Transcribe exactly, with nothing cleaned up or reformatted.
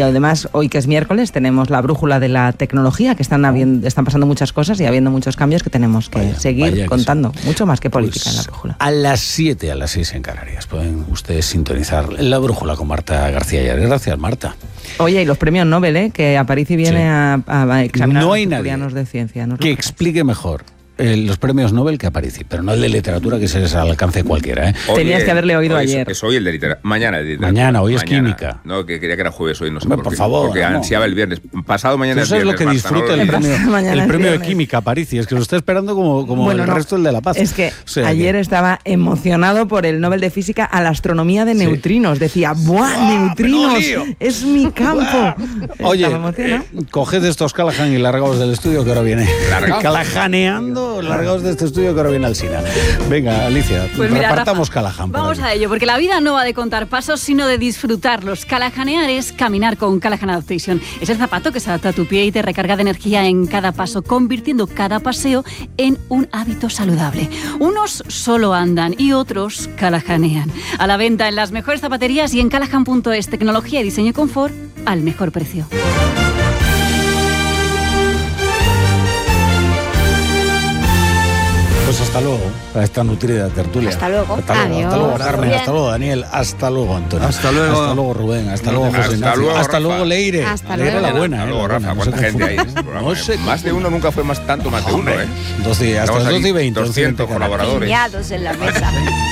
además, hoy que es miércoles, tenemos la brújula de la tecnología, que están, habiendo, están pasando muchas cosas y habiendo muchos cambios que tenemos que vaya, seguir vaya contando. Que mucho más que política pues en la brújula. A las siete, a las seis en Canarias, pueden ustedes sintonizar la brújula con Marta García Llares. Gracias, Marta. Oye, y los premios Nobel, ¿eh? Que Aparici viene sí. a, a examinar no a los tertulianos de ciencia. Que explique mejor Eh, los premios Nobel que Aparici, pero no el de literatura, que se les alcance cualquiera, ¿eh? Hoy, Tenías que haberle oído hoy ayer. Es, es hoy el de literatura. Mañana el de literatura. Mañana, hoy mañana. es química. No, que quería que era jueves hoy, no sé Hombre, por, por qué. favor. Porque no. ansiaba el viernes. Pasado mañana Eso es viernes. es lo que Marta, disfruta no el premio, el premio de viernes. química Aparici, es que lo está esperando como, como bueno, el no, resto el de La Paz. Es que o sea, ayer que... estaba emocionado por el Nobel de Física a la astronomía de sí. neutrinos. Decía, ¡buah, ¡buah neutrinos! ¡Es mi campo! Oye, eh, coged estos Callahan y largaos del estudio que ahora viene. Callahaneando, largaos de este estudio que ahora viene al Sina. Venga, Alicia, pues mira, repartamos Rafa, Callahan. Vamos a ello, porque la vida no va de contar pasos, sino de disfrutarlos. Callahanear es caminar con Callahan Adaptation. Es el zapato que se adapta a tu pie y te recarga de energía en cada paso, convirtiendo cada paseo en un hábito saludable. Unos solo andan y otros callahanean. A la venta en las mejores zapaterías y en callahan punto es. Tecnología y diseño y confort al mejor precio. Pues hasta luego, para esta nutrida tertulia. Hasta luego. Hasta luego, Adiós. hasta luego Carmen, Bien. hasta luego Daniel, hasta luego Antonio. Hasta luego. Hasta luego Rubén, hasta luego José Hasta Ignacio. luego, Hasta Rafa. luego Leire. Hasta Leire luego. la buena, Hasta eh. luego, la buena, Rafa, no se cuánta gente hay en confunda. este programa. No eh? sé. Más de uno nunca fue más tanto más de uno, ¿eh? doce, hasta Estamos las aquí, doce y veinte. doscientos colaboradores. Piñados en la mesa.